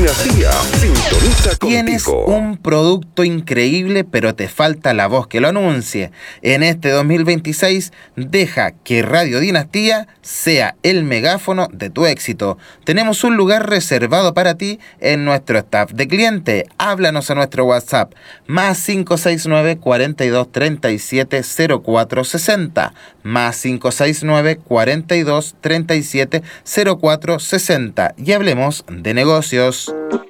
Dinastía sintoniza Tienes contigo. un producto increíble, pero te falta la voz que lo anuncie. En este 2026, deja que Radio Dinastía sea el megáfono de tu éxito. Tenemos un lugar reservado para ti en nuestro staff de cliente. Háblanos a nuestro WhatsApp, más 569 42 37 04 60, más 569 42 37 04 60, y hablemos de negocios.